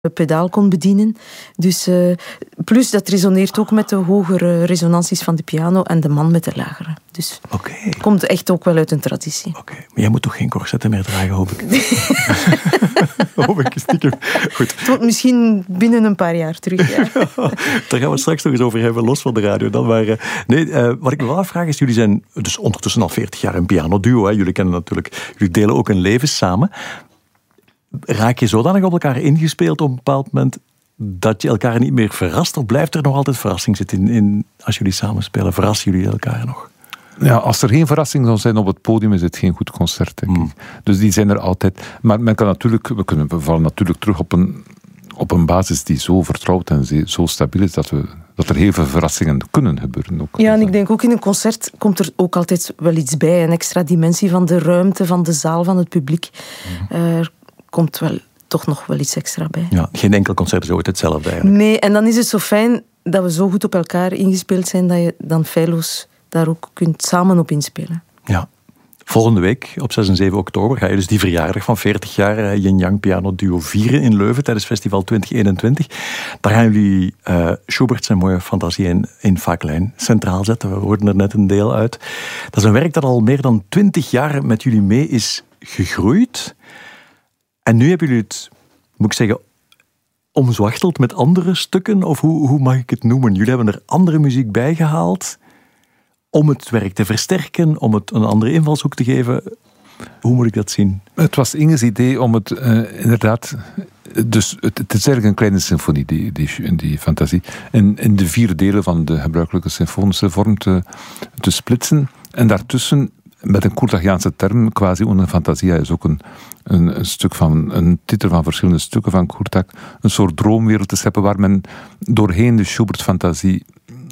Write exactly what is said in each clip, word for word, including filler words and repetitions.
pedaal kon bedienen. Dus, uh, plus dat resoneert ook met de hogere resonanties van de piano en de man met de lagere. Dus okay. Het komt echt ook wel uit een traditie. Oké, okay. Maar jij moet toch geen corsetten meer dragen, hoop ik? hoop ik stiekem. Goed. Het wordt misschien binnen een paar jaar terug. Ja. Daar gaan we het straks nog eens over hebben, los van de radio. Dan maar, uh, nee, uh, wat ik me wel afvraag is, jullie zijn dus ondertussen al veertig jaar een pianoduo. Hè? Jullie kennen natuurlijk, jullie delen ook een leven samen. Raak je zodanig op elkaar ingespeeld op een bepaald moment dat je elkaar niet meer verrast? Of blijft er nog altijd verrassing zitten in, in, als jullie samenspelen? Verrassen jullie elkaar nog? Ja, als er geen verrassing zou zijn op het podium, is het geen goed concert, denk ik. Mm. Dus die zijn er altijd. Maar men kan natuurlijk, we kunnen we vallen natuurlijk terug op een, op een basis die zo vertrouwd en zo stabiel is dat, we, dat er heel veel verrassingen kunnen gebeuren. Ook. Ja, en ik denk ook in een concert komt er ook altijd wel iets bij. Een extra dimensie van de ruimte, van de zaal, van het publiek. Mm. Er komt wel toch nog wel iets extra bij. Ja, geen enkel concert is ooit hetzelfde eigenlijk. Nee, en dan is het zo fijn dat we zo goed op elkaar ingespeeld zijn dat je dan feilloos daar ook kunt samen op inspelen. Ja. Volgende week, op zes en zeven oktober, ga je dus die verjaardag van veertig jaar Yin Yang Piano Duo vieren in Leuven tijdens Festival twintig eenentwintig. Daar gaan jullie uh, Schubert zijn mooie fantasie in, in Fa-klein centraal zetten. We hoorden er net een deel uit. Dat is een werk dat al meer dan twintig jaar met jullie mee is gegroeid. En nu hebben jullie het, moet ik zeggen, omzwachteld met andere stukken? Of hoe, hoe mag ik het noemen? Jullie hebben er andere muziek bij gehaald om het werk te versterken, om het een andere invalshoek te geven. Hoe moet ik dat zien? Het was Inge's idee om het uh, inderdaad... Dus het, het is eigenlijk een kleine symfonie, die, die, die fantasie. In, in de vier delen van de gebruikelijke symfonische vorm te, te splitsen. En daartussen, met een Courtagiaanse term, quasi una fantasia is ook een, een, een stuk van, een titel van verschillende stukken van Courtag. Een soort droomwereld te scheppen waar men doorheen de Schubert-fantasie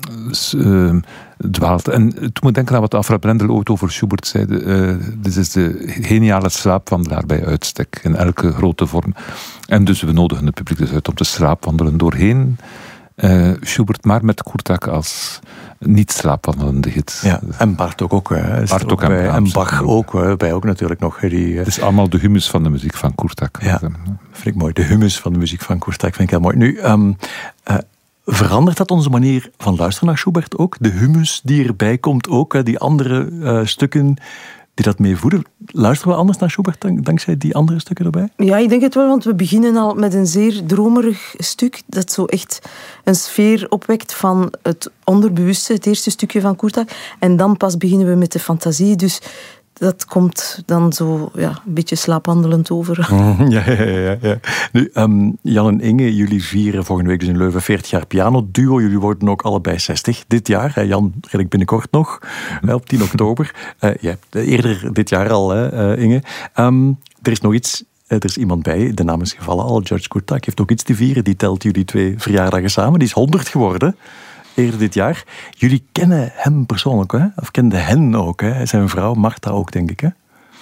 Uh, dwaalt. En toen moet denken aan wat Afra Brendel ooit over Schubert zei. Uh, dit is de geniale slaapwandelaar bij uitstek, in elke grote vorm. En dus we nodigen het publiek dus uit om te slaapwandelen doorheen uh, Schubert, maar met Courtag als niet slaapwandelende gids. Ja, en Bartók ook. Hè. Bartók ook en, bij, en Bach ook. ook, bij ook natuurlijk nog. Die, het is allemaal de humus van de muziek van Courtag. Ja, vind ik mooi. De humus van de muziek van Courtag vind ik heel mooi. Nu, um, uh, verandert dat onze manier van luisteren naar Schubert ook? De humus die erbij komt ook, die andere uh, stukken die dat mee voeden. Luisteren we anders naar Schubert dank, dankzij die andere stukken erbij? Ja, ik denk het wel, want we beginnen al met een zeer dromerig stuk dat zo echt een sfeer opwekt van het onderbewuste, het eerste stukje van Courtag. En dan pas beginnen we met de fantasie, dus dat komt dan zo ja, een beetje slaapwandelend over. Ja, ja, ja. ja. Nu, um, Jan en Inge, jullie vieren volgende week dus in Leuven veertig jaar piano-duo. Jullie worden ook allebei zestig dit jaar. Jan redelijk binnenkort nog, mm. op tien oktober. Uh, ja, eerder dit jaar al, hè, uh, Inge. Um, er is nog iets... Er is iemand bij, de naam is gevallen al, George Courtag heeft ook iets te vieren. Die telt jullie twee verjaardagen samen. Die is honderd geworden. Eerder dit jaar. Jullie kennen hem persoonlijk, hè? Of kenden hen ook, hè? Zijn vrouw Marta ook, denk ik, hè?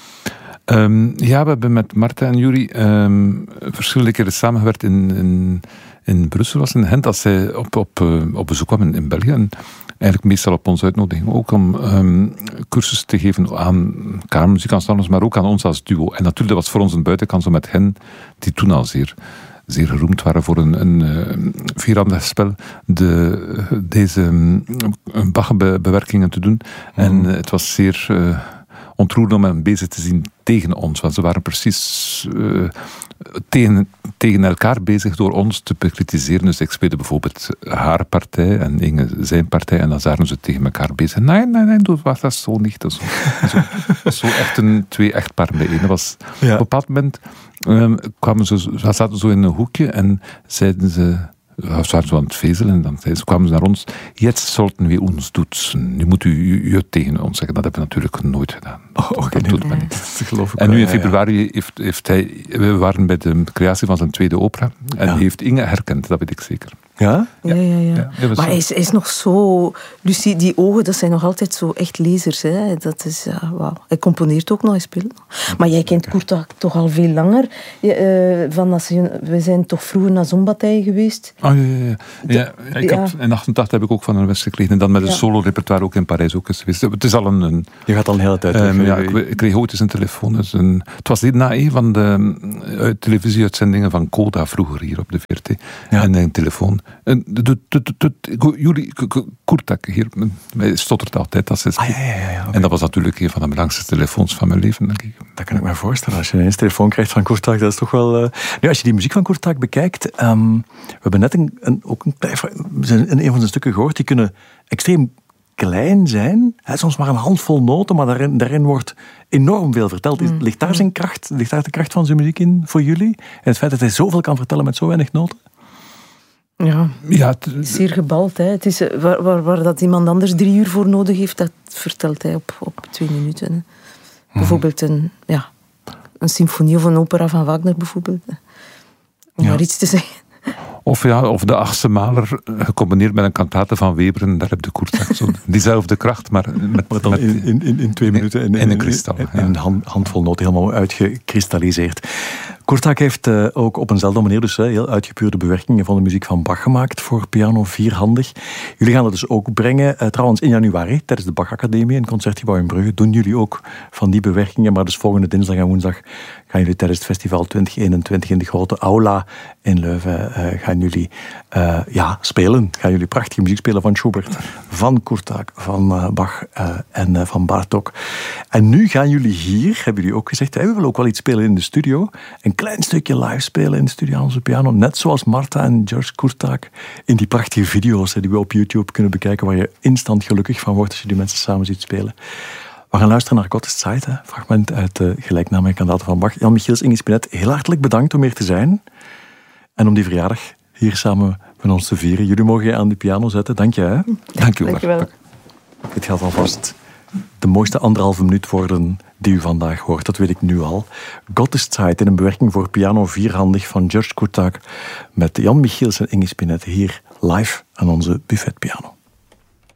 Um, ja, we hebben met Marta en Yuri um, verschillende keren samengewerkt in, in, in Brussel, was in Gent, als zij op, op, uh, op bezoek kwam in, in België. En eigenlijk meestal op onze uitnodiging ook om um, cursussen te geven aan kamermuziekensembles, maar ook aan ons als duo. En natuurlijk, dat was voor ons een buitenkans om met hen, die toen al zeer... zeer geroemd waren voor een, een, een vierhandig spel, de, deze um, Bach-bewerkingen te doen. Mm. En uh, het was zeer uh, ontroerend om hen bezig te zien tegen ons, want ze waren precies uh, tegen, tegen elkaar bezig door ons te bekritiseren. Dus ik speelde bijvoorbeeld haar partij en Inge zijn partij en dan zaten ze tegen elkaar bezig. Nee, nee, nee, doe wat, dat is zo niet. Dat is zo, zo, zo echt een twee echtparen bijeen. Dat was ja. Op een bepaald moment um, kwamen ze, ze zaten zo in een hoekje en zeiden ze, ze waren zo aan het vezelen en dan ze, kwamen ze naar ons. Jetzt sollten we ons duzen. Nu moet u je tegen ons zeggen. Dat hebben we natuurlijk nooit gedaan. Oh, dat, okay, dat doet nee, men niet. Dat geloof ik en nu in wel, februari ja, ja. Heeft, heeft hij... We waren bij de creatie van zijn tweede opera. En ja. heeft Inge herkend, dat weet ik zeker. Ja, ja, ja. ja. ja maar hij is, hij is nog zo... Lucie, die ogen, dat zijn nog altijd zo echt lezers. Hè. Dat is, ja, wauw. Hij componeert ook nog, hij speelt nog. Maar jij kent Kurtak toch al veel langer. Ja, uh, van als je, we zijn toch vroeger naar Zonbataille geweest. Oh, ja, ja, ja. ja, ja ik had, in achtentachtig heb ik ook van een les gekregen. En dan met een ja. solo-repertoire ook in Parijs ook eens geweest. Het is al een... een je gaat al een hele tijd um, terug. Ja, ik, ik kreeg ooit eens een telefoon. Dus een, het was na een van de uh, televisieuitzendingen van Coda vroeger hier op de V R T. Ja. En een telefoon. En jullie, Kurtak hier, hij stottert altijd als hij spreekt. Ah, ja, ja, ja, okay. En dat was natuurlijk een van de belangrijkste telefoons van mijn leven, denk ik. Dat kan ik me voorstellen. Als je ineens telefoon krijgt van Kurtak, dat is toch wel... Uh... Nu, als je die muziek van Kurtak bekijkt, um, we hebben net een, een, ook een, in een van zijn stukken gehoord, die kunnen extreem klein zijn, hè, soms maar een handvol noten, maar daarin, daarin wordt enorm veel verteld. Mm. Ligt daar zijn kracht, ligt daar de kracht van zijn muziek in voor jullie? En het feit dat hij zoveel kan vertellen met zo weinig noten? Ja, ja het, zeer gebald. Hè. Het is, waar, waar, waar dat iemand anders drie uur voor nodig heeft, dat vertelt hij op, op twee minuten. Hè. Hmm. Bijvoorbeeld een, ja, een symfonie of een opera van Wagner, bijvoorbeeld. Om ja. maar iets te zeggen. Of, ja, of de achtste maler gecombineerd met een kantate van Webern, daar heb je Kurtak zo diezelfde kracht, maar, met, maar dan met, in, in, in twee minuten in, in, in een kristal. In, in, in een hand, handvol noten helemaal uitgekristalliseerd. Kurtak heeft uh, ook op eenzelfde manier dus uh, heel uitgepuurde bewerkingen van de muziek van Bach gemaakt voor piano vierhandig. Jullie gaan dat dus ook brengen. Uh, trouwens in januari, tijdens de Bach Academie in Concertgebouw in Brugge, doen jullie ook van die bewerkingen. Maar dus volgende dinsdag en woensdag gaan jullie tijdens het festival twintig eenentwintig in de grote aula in Leuven uh, gaan jullie uh, ja, spelen. Gaan jullie prachtige muziek spelen van Schubert, van Kurtak, van uh, Bach uh, en uh, van Bartók. En nu gaan jullie hier, hebben jullie ook gezegd, hey, we willen ook wel iets spelen in de studio. Een klein stukje live spelen in de studio aan onze piano. Net zoals Marta en George Kurtak in die prachtige video's die we op YouTube kunnen bekijken, waar je instant gelukkig van wordt als je die mensen samen ziet spelen. We gaan luisteren naar God is Zeit, een fragment uit de gelijknamige kantate van Bach. Jan Michiels, Inge Spinet, heel hartelijk bedankt om hier te zijn. En om die verjaardag hier samen met ons te vieren. Jullie mogen je aan de piano zetten. Dank je. Hè? Dank je wel. Dank je wel. Dit gaat alvast de mooiste anderhalve minuut worden die u vandaag hoort. Dat weet ik nu al. God is Zeit in een bewerking voor piano vierhandig van George Kurtak met Jan Michiels en Inge Spinet hier live aan onze buffetpiano.